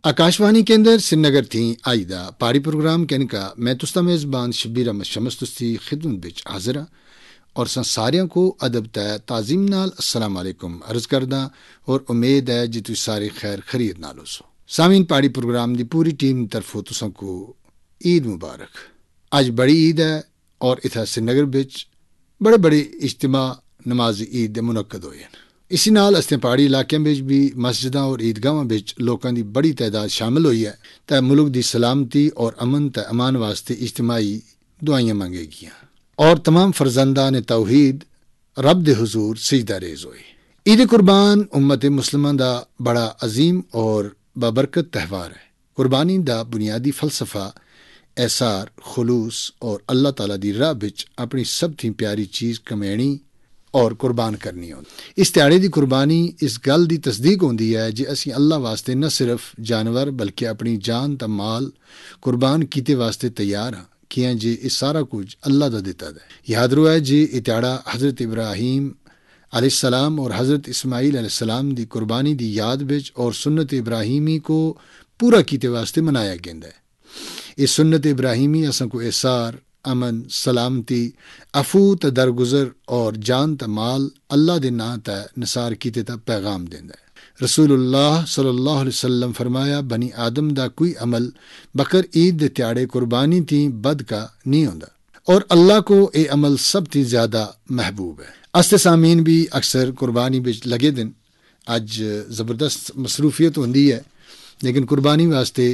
आकाशवाणी केंद्र श्रीनगर थी आईदा पहाड़ी प्रोग्राम कहने मैं तुस्ता मेज़बान शब्बीर अहमद शमस तुस्ती खिदमत बिच हाजिर और सारियों को अदब तय ताजीम नाल अस्सलाम वालेकुम अर्ज करदा और उम्मीद है जी तुम सारे खैर खरीद नालो सो। सामीन पहाड़ी प्रोग्राम की पूरी टीम तरफों तुसां को ईद मुबारक। अज बड़ी ईद है और इतना श्रीनगर बिच बड़े बड़े इज्तिमा नमाज ईद मुनक्कद होए। इसी नाल अस्ते पहाड़ी इलाकों में भी मस्जिदां और ईदगाहां विच लोगों की बड़ी तादाद शामिल हुई है तो मुल्क की सलामती और अमन ते अमान वास्ते इज्तिमाई दुआइयां मंगेगियां और तमाम फरजंदा ने तौहीद रब दे हुजूर सिजदा रेज होए। ईद कुर्बान उम्मत मुस्लिमां दा बड़ा अजीम और बाबरकत त्यौहार है। कुर्बानी दा बुनियादी फलसफा एसार खुलूस और अल्लाह ताला दी राह विच अपनी सब थी प्यारी चीज़ कमैनी और कुर्बान करनी होती। इस त्याड़े की कुर्बानी इस गल की तस्दीक होती है जे असी अल्लाह वास्ते न सिर्फ जानवर बल्कि अपनी जान ता माल कुर्बान कीते वास्ते तैयार हाँ कि जे इस सारा कुछ अल्लाह का दिता है। याद रहा है जे यह त्याड़ा हज़रत इब्राहीम अलैहिस्सलाम और हज़रत इस्माईल अलैहिस्सलाम की कुर्बानी की याद विच और सुन्नत इब्राहीमी को पूरा कीते वास्ते मनाया गया है। इस सुन्नत इब्राहीमी असा को एसार अमन सलामती अफू त दरगुजर और जान त माल अल्लाह दे नां त नसार कीते ता पैगाम देंदा है। रसूलुल्लाह सल्लल्लाहु अलैहि वसल्लम फरमाया बनी आदम दा कोई अमल बकर ईद दे त्याड़े कुर्बानी थी बद का नहीं होंदा और अल्लाह को ये अमल सब थी ज्यादा महबूब है। अस्ते सामीन भी अक्सर कुर्बानी बिच लगे दिन अज जबरदस्त मसरूफियत होंदी है लेकिन कुर्बानी वास्ते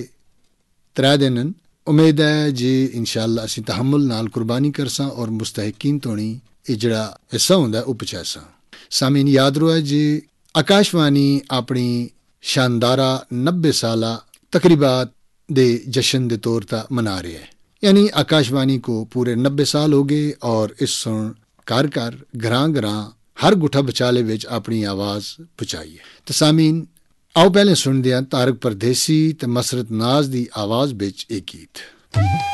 3 दिन उम्मीद है जी इंशाअल्लाह असी तहम्मुल नाल कुर्बानी करसा और मुस्तहिकीन तोणी ये जड़ा हिस्सा होंदा वो पहुंचासा। सामीन याद रहा जी आकाशवाणी अपनी शानदारा 90 साला तकरीबात दे जश्न दे तौर ता मना रही है। यानी आकाशवाणी को पूरे 90 साल हो गए और इस सुन कार घरां हर गुठा बचाले विच अपनी आवाज पहुंचाई है। तो सामीन आओ पहले सुन दिया तारक परदेसी ते मसरत नाज दी आवाज बिच एक गीत।